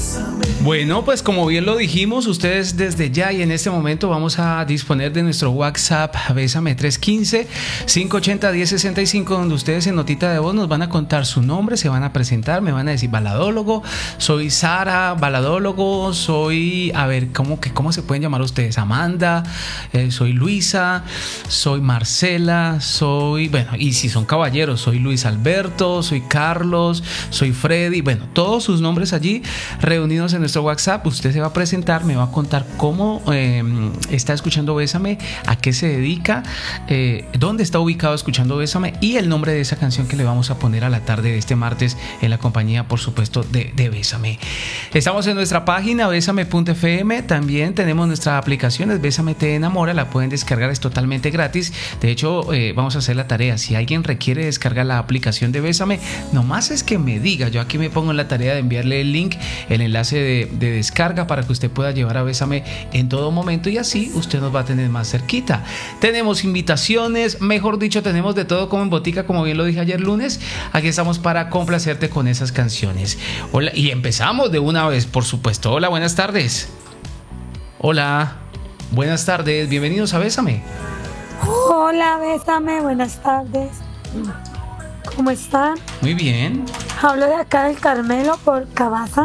Bueno, pues como bien lo dijimos, ustedes desde ya y en este momento vamos a disponer de nuestro WhatsApp Bésame 315-580-1065, donde ustedes en notita de voz nos van a contar su nombre, se van a presentar, me van a decir baladólogo, soy Sara, baladólogo, soy, a ver, ¿cómo se pueden llamar ustedes? Amanda, soy Luisa, soy Marcela, soy, bueno, y si son caballeros, soy Luis Alberto, soy Carlos, soy Freddy, bueno, todos sus nombres allí reunidos en nuestro WhatsApp. Usted se va a presentar, me va a contar cómo está escuchando Bésame, a qué se dedica, dónde está ubicado escuchando Bésame y el nombre de esa canción que le vamos a poner a la tarde de este martes en la compañía, por supuesto, de Bésame. Estamos en nuestra página bésame.fm, también tenemos nuestra aplicación, es Bésame te enamora, la pueden descargar, es totalmente gratis. De hecho, vamos a hacer la tarea, si alguien requiere descargar la aplicación de Bésame, nomás es que me diga, yo aquí me pongo en la tarea de enviarle el link, el enlace de descarga para que usted pueda llevar a Bésame en todo momento y así usted nos va a tener más cerquita. Tenemos invitaciones, mejor dicho, tenemos de todo como en botica, como bien lo dije ayer lunes. Aquí estamos para complacerte con esas canciones. Hola, y empezamos de una vez, por supuesto. Hola, buenas tardes. Hola, buenas tardes, bienvenidos a Bésame. Hola, Bésame, buenas tardes. ¿Cómo están? Muy bien. Hablo de acá del Carmelo por Cabaza.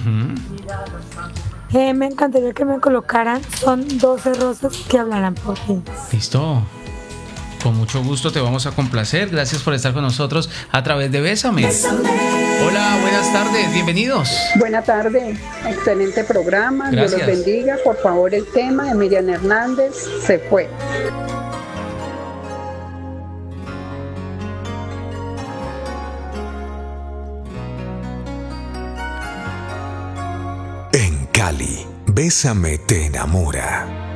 Me encantaría que me colocaran Son 12 rosas que hablarán por ti. Listo. Con mucho gusto te vamos a complacer. Gracias por estar con nosotros a través de Bésame. Bésame. Hola, buenas tardes, bienvenidos. Buenas tardes, excelente programa. Gracias. Dios los bendiga. Por favor, el tema de Miriam Hernández, Se fue. En Cali, Bésame te enamora.